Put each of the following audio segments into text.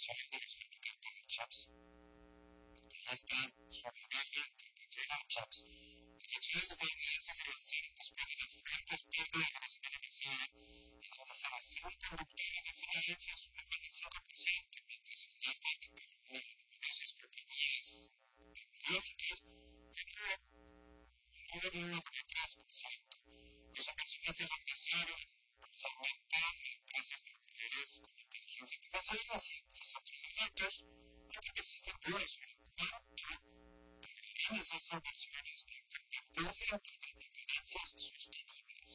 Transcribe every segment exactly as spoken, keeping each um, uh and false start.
comercial de los fabricantes de chips, que ya están sobre el eje de General Chips. Las acciones estadounidenses se lanzaron después de las fuertes pérdidas de la semana pasada, en donde la semiconductores de Filadelfia subió más del cinco por ciento, mientras el Nasdaq, que reúne numerosas compañías tecnológicas, ganó un uno coma tres por ciento. Los inversionistas reemplazaron parcialmente empresas vinculadas con inteligencia artificial y centros de datos, aunque persisten dudas sobre cuánto tardarán esas inversiones en convertirse en ganancias sostenibles.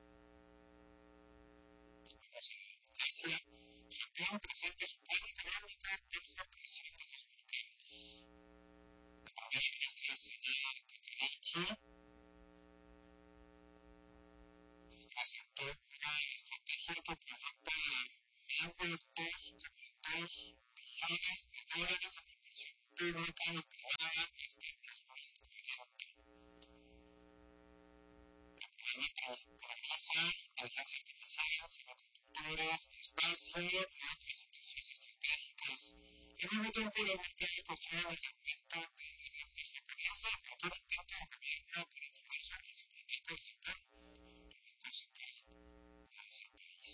Vamos a Asia. Japón presenta su plan económico bajo presión de los mercados. La primera ministra señora Takaichi presentó una estrategia que proyecta más de dos coma dos billones de dólares en inversión pública y privada hasta el dos mil cuarenta. El programa prioriza inteligencia artificial, semiconductores, espacio y otras industrias estratégicas. Al mismo tiempo, los mercados cuestionan el aumento de la deuda japonesa y cualquier intento de gobierno por influir sobre la política de Japón, Banco Central de ese país.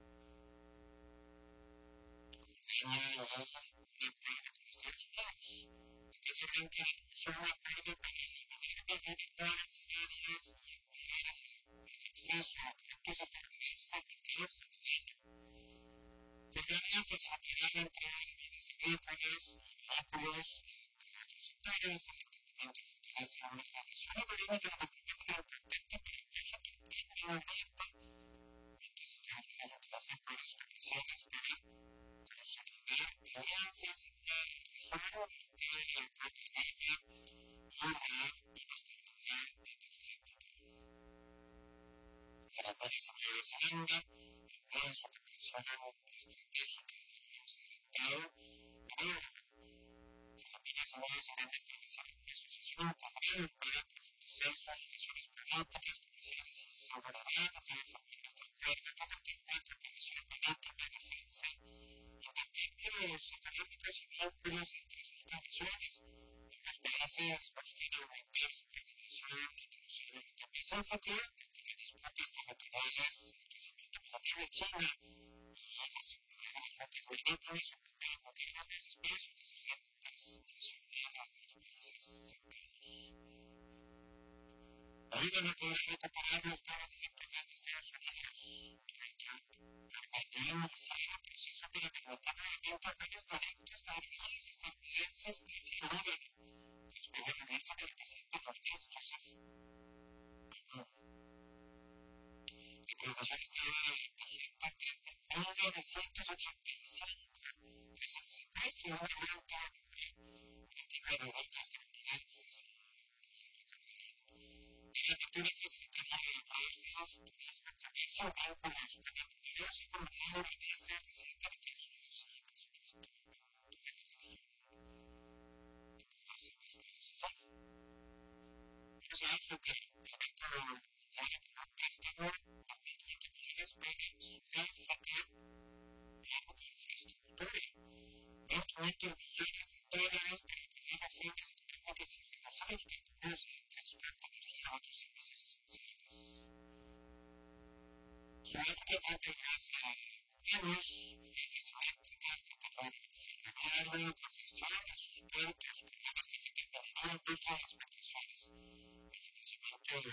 Corea y un acuerdo con Estados Unidos. La Casa Blanca anunció un acuerdo para eliminar barreras no arancelarias y ampliar el acceso a productos estadounidenses al mercado jordano. Jordania facilitará la entrada de bienes agrícolas y vehículos, entre otros sectores, el entendimiento futuro será una relación económica y diplomática importante para Egipto y Medio Oriente, mientras Estados Unidos utiliza acuerdos comerciales para consolidar alianzas en la región, evitar el propio guerra y la inestabilidad energética. Filipinas y Nueva Zelanda emplean su cooperación estratégica y habíamos adelantado. Pero Filipinas y Nueva Zelanda establecieron una asociación integral para profundizar sus relaciones políticas, comerciales y seguridad y formar este acuerdo que continúa cooperación marítima, defensa, intercambios económicos y vínculos entre sus poblaciones. Ambos países buscan aumentar su coordinación en el Océano Indo-Pacífico ante las disputas territoriales, el crecimiento relativo de China y la seguridad de las rutas marítimas ocupan muchas más espacio en las agendas nacionales de los países cercanos. Biden no podrá recuperar los vuelos directos desde Estados Unidos. Donald Trump ordenó iniciar el proceso para permitir nuevamente vuelos directos de aerolíneas estadounidenses hacia el Líbano, después de reunirse con el presidente libanés Joseph Aoun. La prohibición estaba vigente desde mil novecientos ochenta y cinco, tras el secuestro de un avión de antigua aerolínea estadounidenses. La apertura facilitaría viajes, turismo, comercio, vínculos con la numerosa comunidad libanesa residente en Estados Unidos y, por supuesto, en toda la región, que podría ser de escalas allí. Vamos a África. El Banco Mundial aprobó un préstamo de mil quinientos millones para Sudáfrica en infraestructura. mil quinientos millones de dólares para apoyar reformas económicas y reducir obstáculos en transporte, energía y otros servicios esenciales. Sudáfrica fue integrada a menos filas eléctricas de calor ferroviario, congestión en sus puertos, problemas que afectan a la industria y exportaciones. El financiamiento del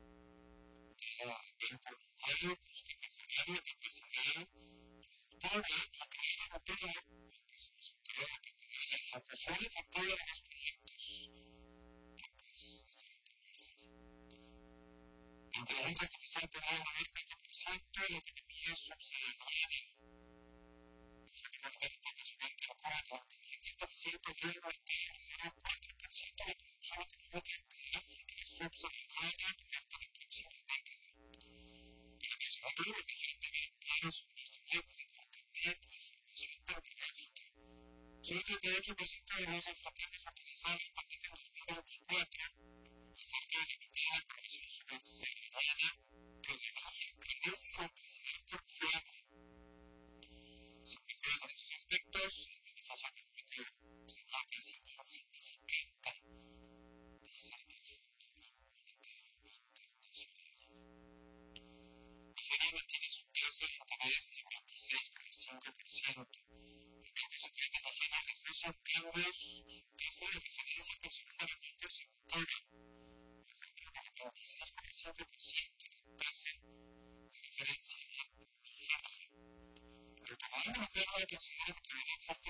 Banco Mundial busca mejorar la capacidad productiva y crear empleo, aunque su resultado dependerá de la ejecución efectiva de los proyectos que pues estarán por verse. La inteligencia artificial podría mover cuatro por ciento de la economía subsahariana. El Fondo Monetario Internacional calcula que la inteligencia artificial podría aumentar alrededor del cuatro por ciento de la producción económica de África subsahariana durante la próxima década. Para que se logre, la región debe ampliar suministro eléctrico, internet y información tecnológica. Solo el treinta y ocho por ciento de los africanos utilizaron internet en dos mil veinticuatro y cerca de la mitad de la población subsahariana todavía carece de electricidad confiable. Sin mejoras en estos aspectos, el estabilización económica sería casi insignificante, dice el Fondo Monetario Internacional. Nigeria mantiene su tasa de interés en veintiséis coma cinco por ciento. El Banco Central de Nigeria ajusta cambios su tasa de referencia por su movimiento secundario, a veintiséis coma cinco por ciento la tasa de referencia en Nigeria. El Economía Monetaria considera que todavía existe